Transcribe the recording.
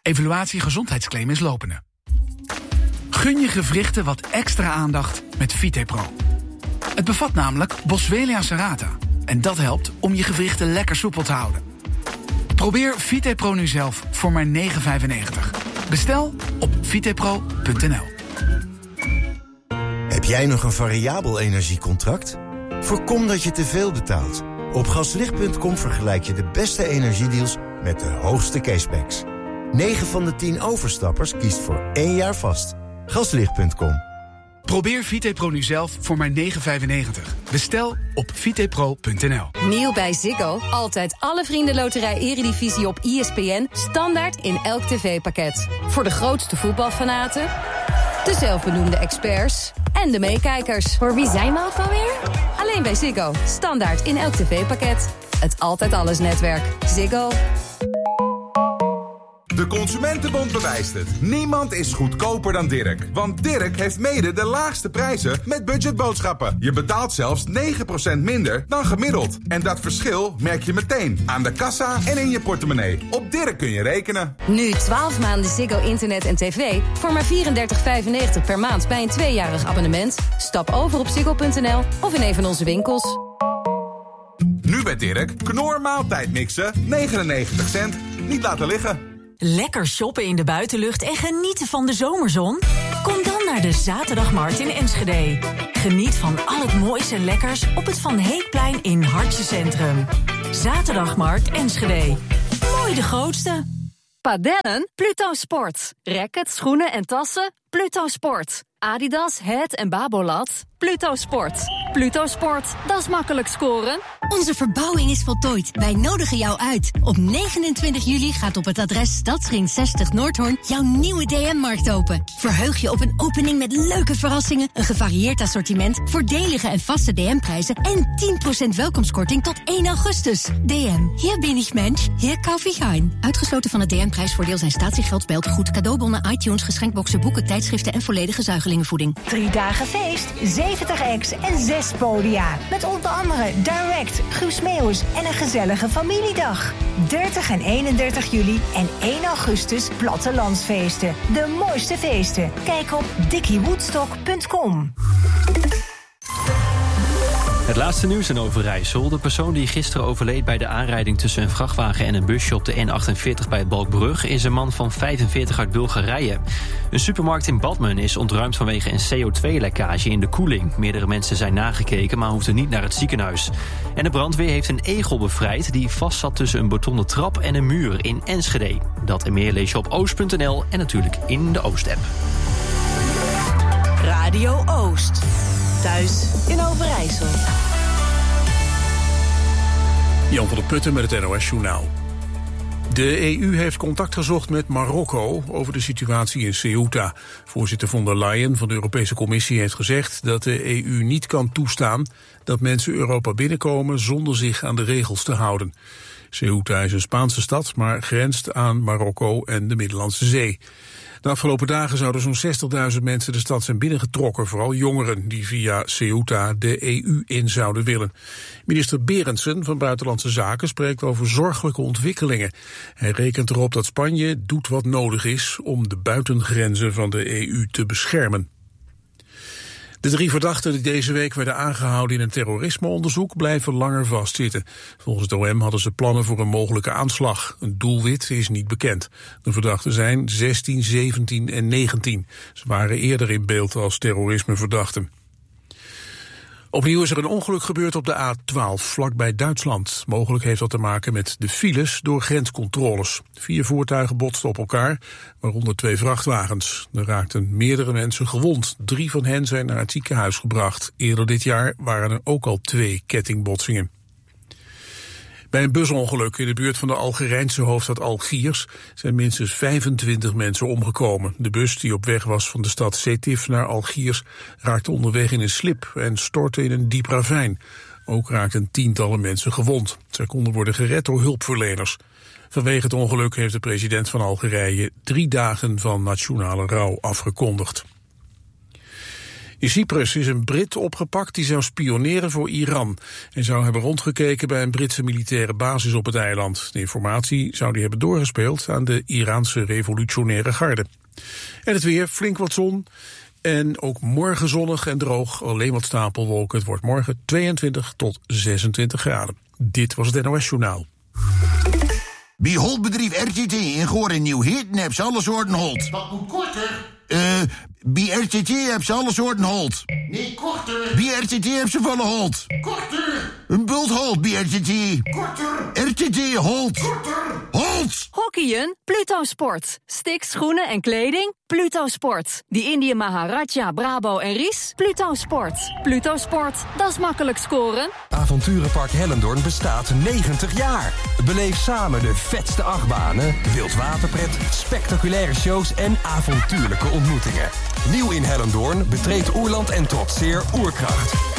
Evaluatie gezondheidsclaim is lopende. Gun je gewrichten wat extra aandacht met VitePro. Het bevat namelijk Boswellia serrata. En dat helpt om je gewrichten lekker soepel te houden. Probeer VitePro nu zelf voor maar €9,95. Bestel op vitepro.nl. Heb jij nog een variabel energiecontract? Voorkom dat je te veel betaalt. Op gaslicht.com vergelijk je de beste energiedeals met de hoogste cashbacks. 9 van de 10 overstappers kiest voor 1 jaar vast. Gaslicht.com. Probeer VitePro nu zelf voor maar €9,95. Bestel op vitepro.nl. Nieuw bij Ziggo. Altijd alle vriendenloterij Eredivisie op ESPN. Standaard in elk tv-pakket. Voor de grootste voetbalfanaten, de zelfbenoemde experts en de meekijkers. Voor wie zijn we ook alweer? Alleen bij Ziggo. Standaard in elk tv-pakket. Het Altijd Alles netwerk. Ziggo. De Consumentenbond bewijst het. Niemand is goedkoper dan Dirk. Want Dirk heeft mede de laagste prijzen met budgetboodschappen. Je betaalt zelfs 9% minder dan gemiddeld. En dat verschil merk je meteen aan de kassa en in je portemonnee. Op Dirk kun je rekenen. Nu 12 maanden Ziggo internet en tv voor maar €34,95 per maand bij een 2-jarig abonnement. Stap over op ziggo.nl of in een van onze winkels. Nu bij Dirk, Knor maaltijdmixen, 99 cent. Niet laten liggen. Lekker shoppen in de buitenlucht en genieten van de zomerzon? Kom dan naar de Zaterdagmarkt in Enschede. Geniet van al het moois en lekkers op het Van Heekplein in Hartje Centrum. Zaterdagmarkt Enschede. Mooi de grootste. Padellen? Pluto Sport. Rackets, schoenen en tassen? Pluto Sport. Adidas, Het en Babolat? Pluto Sport. Pluto Sport, dat is makkelijk scoren. Onze verbouwing is voltooid. Wij nodigen jou uit. Op 29 juli gaat op het adres Stadsring 60 Noordhoorn jouw nieuwe DM-markt open. Verheug je op een opening met leuke verrassingen, een gevarieerd assortiment, voordelige en vaste DM-prijzen en 10% welkomstkorting tot 1 augustus. DM, hier bin ich Mensch, hier kauf ich ein. Uitgesloten van het DM-prijsvoordeel zijn statiegeld, speeltegoed, cadeaubonnen, iTunes, geschenkboxen, boeken, tijdschriften en volledige zuigelingenvoeding. 3 dagen feest, 70 acts en 6 podia. Met onder andere Direct, Guus Meeuwis en een gezellige familiedag. 30 en 31 juli en 1 augustus plattelandsfeesten. De mooiste feesten. Kijk op dickiewoodstock.com. Het laatste nieuws in Overijssel. De persoon die gisteren overleed bij de aanrijding tussen een vrachtwagen en een busje op de N48 bij het Balkbrug is een man van 45 uit Bulgarije. Een supermarkt in Badmen is ontruimd vanwege een CO2-lekkage in de koeling. Meerdere mensen zijn nagekeken, maar hoefden niet naar het ziekenhuis. En de brandweer heeft een egel bevrijd die vastzat tussen een betonnen trap en een muur in Enschede. Dat en meer lees je op oost.nl en natuurlijk in de Oost-app. Radio Oost. Thuis in Overijssel. Jan van der Putten met het NOS-journaal. De EU heeft contact gezocht met Marokko over de situatie in Ceuta. Voorzitter von der Leyen van de Europese Commissie heeft gezegd dat de EU niet kan toestaan dat mensen Europa binnenkomen zonder zich aan de regels te houden. Ceuta is een Spaanse stad, maar grenst aan Marokko en de Middellandse Zee. De afgelopen dagen zouden zo'n 60.000 mensen de stad zijn binnengetrokken, vooral jongeren die via Ceuta de EU in zouden willen. Minister Berendsen van Buitenlandse Zaken spreekt over zorgelijke ontwikkelingen. Hij rekent erop dat Spanje doet wat nodig is om de buitengrenzen van de EU te beschermen. De 3 verdachten die deze week werden aangehouden in een terrorismeonderzoek blijven langer vastzitten. Volgens het OM hadden ze plannen voor een mogelijke aanslag. Een doelwit is niet bekend. De verdachten zijn 16, 17 en 19. Ze waren eerder in beeld als terrorismeverdachten. Opnieuw is er een ongeluk gebeurd op de A12, vlakbij Duitsland. Mogelijk heeft dat te maken met de files door grenscontroles. 4 voertuigen botsten op elkaar, waaronder 2 vrachtwagens. Er raakten meerdere mensen gewond. 3 van hen zijn naar het ziekenhuis gebracht. Eerder dit jaar waren er ook al 2 kettingbotsingen. Bij een busongeluk in de buurt van de Algerijnse hoofdstad Algiers zijn minstens 25 mensen omgekomen. De bus die op weg was van de stad Sétif naar Algiers raakte onderweg in een slip en stortte in een diep ravijn. Ook raakten tientallen mensen gewond. Zij konden worden gered door hulpverleners. Vanwege het ongeluk heeft de president van Algerije 3 dagen van nationale rouw afgekondigd. In Cyprus is een Brit opgepakt die zou spioneren voor Iran en zou hebben rondgekeken bij een Britse militaire basis op het eiland. De informatie zou die hebben doorgespeeld aan de Iraanse revolutionaire garde. En het weer, flink wat zon en ook morgen zonnig en droog, alleen wat stapelwolken. Het wordt morgen 22 tot 26 graden. Dit was het NOS Journaal. Bij Holtbedrijf RTT in Goor en Nieuw-Hitten heb ze alle soorten holt. Wat moet korter? Bij RTT heb ze alle soorten holt. Nee, korter. Bij RTT heb ze volle holt. Korter. Een bult holt bij RTT. Korter. RTT holt. Korter. Holt! Hockeyen? Pluto Sport. Sticks, schoenen en kleding? Pluto Sport. Die Indië Maharaja, Brabo en Ries? Pluto Sport. Pluto Sport, dat is makkelijk scoren. Avonturenpark Hellendoorn bestaat 90 jaar. Beleef samen de vetste achtbanen, wildwaterpret, spectaculaire shows en avontuurlijke ontmoetingen. Nieuw in Hellendoorn betreedt Oerland en trotseer Oerkracht.